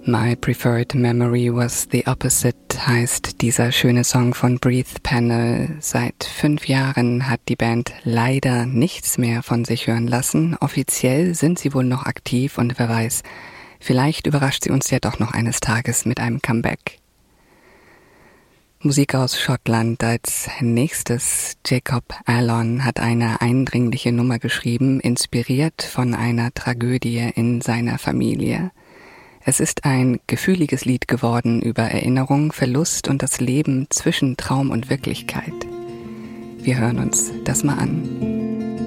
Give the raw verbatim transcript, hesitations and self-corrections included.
My Preferred Memory Was the Opposite heißt dieser schöne Song von Breathe Panel. Seit fünf Jahren hat die Band leider nichts mehr von sich hören lassen. Offiziell sind sie wohl noch aktiv und wer weiß, vielleicht überrascht sie uns ja doch noch eines Tages mit einem Comeback. Musik aus Schottland als nächstes. Jacob Allen hat eine eindringliche Nummer geschrieben, inspiriert von einer Tragödie in seiner Familie. Es ist ein gefühliges Lied geworden über Erinnerung, Verlust und das Leben zwischen Traum und Wirklichkeit. Wir hören uns das mal an.